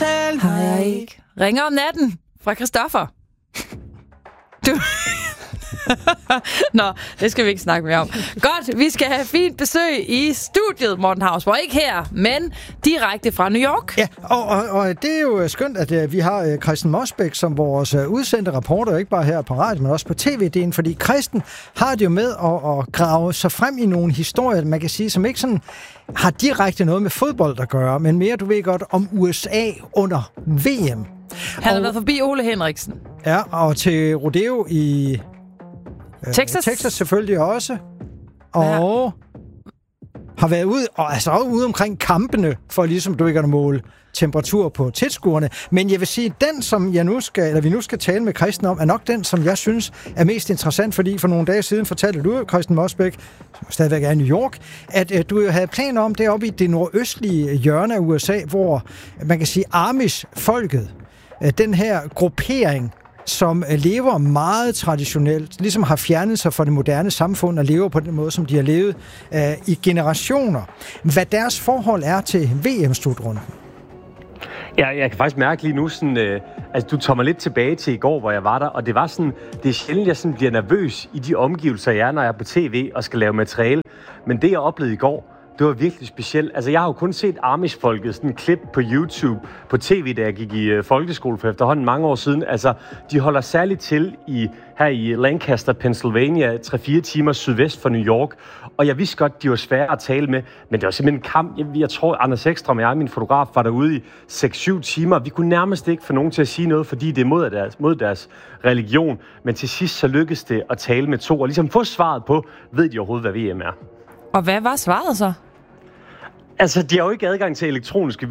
aftale har jeg ikke. Ringer om natten fra Christoffer. Du... Nå, det skal vi ikke snakke mere om. Godt, vi skal have fint besøg i studiet, Morten Hausborg. Ikke her, men direkte fra New York. Ja, og det er jo skønt, at vi har Kristen Mosbæk som vores udsendte reporter, ikke bare her på radio, men også på tv-delen, fordi Kristen har det jo med at grave sig frem i nogle historier, man kan sige, som ikke sådan har direkte noget med fodbold at gøre, men mere, du ved godt, om USA under VM. Han har været forbi Ole Henriksen. Ja, og til rodeo i Texas selvfølgelig også. Og har været ude, og altså også ude omkring kampene, for ligesom du ikke kan måle temperatur på tilskuerne. Men jeg vil sige, den som vi nu skal tale med Kristen om, er nok den, som jeg synes er mest interessant, fordi for nogle dage siden fortalte du, Kristen Mosbæk, som stadigvæk er i New York, at du havde planer om deroppe i det nordøstlige hjørne af USA, hvor man kan sige Amish-folket, den her gruppering, som lever meget traditionelt, ligesom har fjernet sig fra det moderne samfund og lever på den måde, som de har levet i generationer. Hvad deres forhold er til VM-slutrunden? Ja, jeg kan faktisk mærke lige nu, sådan, du tager mig lidt tilbage til i går, hvor jeg var der, og det var sådan, det er sjældent, jeg sådan bliver nervøs i de omgivelser, jeg er, når jeg er på tv og skal lave materiale. Men det, jeg oplevede i går, det var virkelig specielt. Altså, jeg har jo kun set Amish-folket, sådan en klip på YouTube, på tv, da jeg gik i folkeskole for efterhånden mange år siden. Altså, de holder særligt til her i Lancaster, Pennsylvania, 3-4 timer sydvest for New York. Og jeg vidste godt, de var svære at tale med, men det var simpelthen en kamp. Jeg tror, Anders Ekstrøm og jeg, min fotograf, var derude i 6-7 timer. Vi kunne nærmest ikke få nogen til at sige noget, fordi det er mod deres religion. Men til sidst så lykkedes det at tale med to, og ligesom få svaret på, ved de overhovedet, hvad VM er. Og hvad var svaret så? Altså, de har jo ikke adgang til elektroniske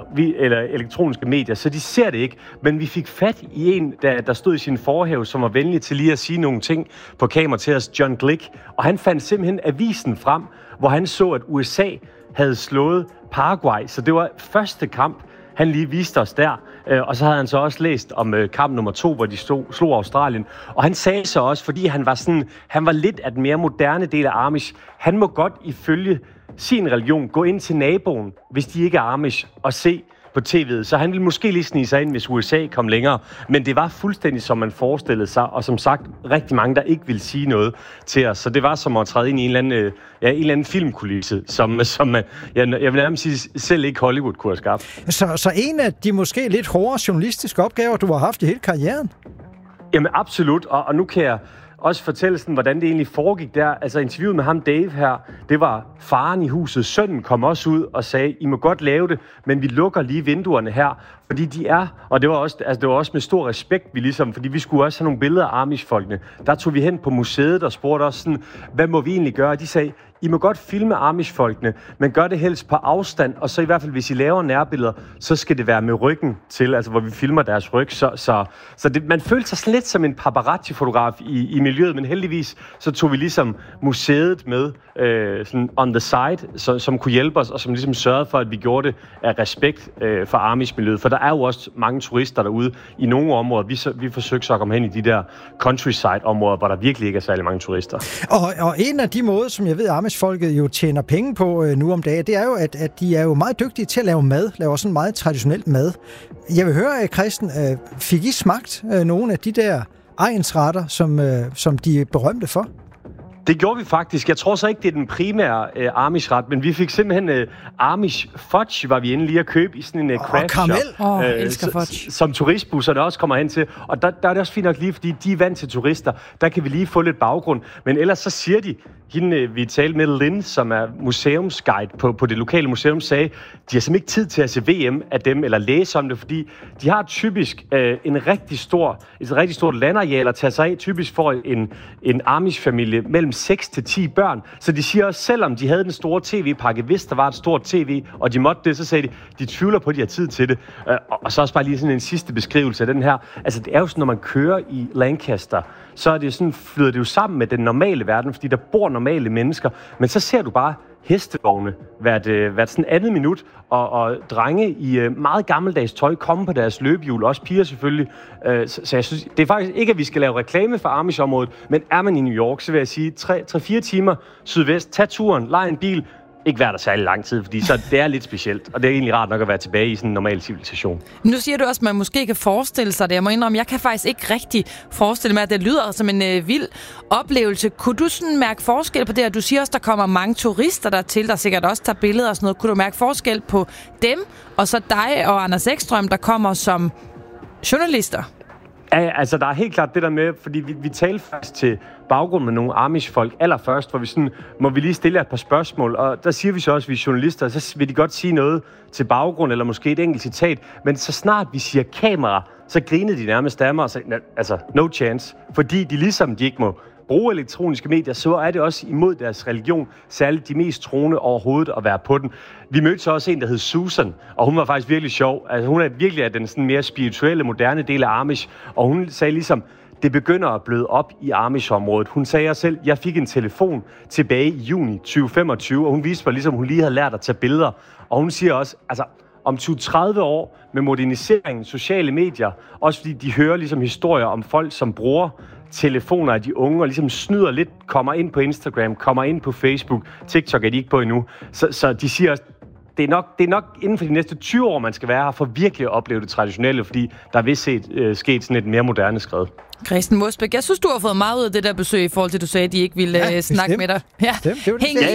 medier, så de ser det ikke. Men vi fik fat i en, der stod i sin forhave, som var venlig til lige at sige nogle ting på kamera til os, John Glick. Og han fandt simpelthen avisen frem, hvor han så, at USA havde slået Paraguay. Så det var første kamp, han lige viste os der. Og så havde han så også læst om kamp nummer 2, hvor de slog Australien. Og han sagde så også, fordi han var lidt af den mere moderne del af Amish, han må godt ifølge sin religion gå ind til naboen, hvis de ikke er Amish, og se på tv'et. Så han ville måske lige snige sig ind, hvis USA kom længere. Men det var fuldstændig, som man forestillede sig. Og som sagt, rigtig mange, der ikke ville sige noget til os. Så det var som at træde ind i en eller anden filmkulisse, som jeg vil nærmest sige, selv ikke Hollywood kunne have skabt. Så en af de måske lidt hårdere journalistiske opgaver, du har haft i hele karrieren? Jamen absolut, og nu kan jeg også fortælle sådan, hvordan det egentlig foregik der. Altså interviewet med ham, Dave her, det var faren i huset. Sønnen kom også ud og sagde, I må godt lave det, men vi lukker lige vinduerne her, fordi de er, og det var også med stor respekt, fordi vi skulle også have nogle billeder af Amish-folkene. Der tog vi hen på museet og spurgte os sådan, hvad må vi egentlig gøre? Og de sagde, I må godt filme Amish-folkene, men gør det helst på afstand, og så i hvert fald, hvis I laver nærbilleder, så skal det være med ryggen til, altså hvor vi filmer deres ryg. Så man følte sig lidt som en paparazzi-fotograf i miljøet, men heldigvis så tog vi ligesom museet med sådan on the side, som kunne hjælpe os, og som ligesom sørgede for, at vi gjorde det af respekt for Amish-miljøet. For der er jo også mange turister derude i nogle områder. Vi forsøgte så at komme hen i de der countryside-områder, hvor der virkelig ikke er særlig mange turister. Og en af de måder, som jeg ved, Amish-folket jo tjener penge på nu om dagen, det er jo, at de er jo meget dygtige til at lave mad, laver sådan meget traditionelt mad. Jeg vil høre, Kristen, fik I smagt nogle af de der egnsretter, som de er berømte for? Det gjorde vi faktisk. Jeg tror så ikke, det er den primære Amish-ret, men vi fik simpelthen Amish fudge, var vi inde lige at købe i sådan en craft shop. Elsker fudge. Som turistbusserne også kommer hen til. Og der er det også fint nok lige, fordi de er vant til turister. Der kan vi lige få lidt baggrund. Men ellers så siger de, hende vi talte med, Lynn, som er museumsguide på det lokale museum, sagde, de har simpelthen ikke tid til at se VM af dem, eller læse om det, fordi de har typisk et rigtig stort landareal at tage sig af, typisk for en Amish-familie mellem 6 til 10 børn. Så de siger også, selvom de havde den store tv-pakke, hvis der var et stort tv, og de måtte det, så sagde de tvivler på, at de har tid til det. Og så også bare lige sådan en sidste beskrivelse af den her. Altså, det er jo sådan, når man kører i Lancaster, så er det sådan, flyder det jo sammen med den normale verden, fordi der bor normale mennesker, men så ser du bare hestevogne hvert sådan andet minut, og drenge i meget gammeldags tøj komme på deres løbehjul, også piger selvfølgelig. Så jeg synes, det er faktisk ikke, at vi skal lave reklame for Amish-området, men er man i New York, så vil jeg sige 3-4 timer sydvest, tag turen, lej en bil, ikke være der særlig lang tid, fordi så det er lidt specielt, og det er egentlig rart nok at være tilbage i sådan en normal civilisation. Nu siger du også, at man måske kan forestille sig det. Jeg må indrømme, jeg kan faktisk ikke rigtig forestille mig, at det lyder som en vild oplevelse. Kunne du sådan mærke forskel på det? Du siger også, der kommer mange turister dertil, der sikkert også tager billeder og sådan noget. Kunne du mærke forskel på dem, og så dig og Anders Ekstrøm, der kommer som journalister? Ja, altså der er helt klart det der med, fordi vi talte faktisk til baggrund med nogle Amish-folk allerførst, hvor vi sådan, må vi lige stille et par spørgsmål, og der siger vi så også, at vi er journalister, så vil de godt sige noget til baggrund, eller måske et enkelt citat, men så snart vi siger kamera, så grinede de nærmest af mig og sagde, altså no chance, fordi de ligesom de ikke må bruge elektroniske medier, så er det også imod deres religion, særligt de mest troende overhovedet at være på den. Vi mødte så også en, der hed Susan, og hun var faktisk virkelig sjov. Altså, hun er virkelig af den sådan mere spirituelle, moderne del af Amish, og hun sagde ligesom, det begynder at bløde op i Amish-området. Hun sagde selv, jeg fik en telefon tilbage i juni 2025, og hun viste mig ligesom, hun lige havde lært at tage billeder. Og hun siger også, altså om 20-30 år med moderniseringen, sociale medier, også fordi de hører ligesom historier om folk, som bruger telefoner af de unge, og ligesom snyder lidt, kommer ind på Instagram, kommer ind på Facebook, TikTok er de ikke på endnu. Så de siger også, det er nok inden for de næste 20 år, man skal være her for virkelig at opleve det traditionelle, fordi der er vist sket sådan et mere moderne skred. Christian Mosbæk, jeg synes, du har fået meget ud af det der besøg, i forhold til, at du sagde, at de ikke ville snakke med dig. Ja, det var det. Hæng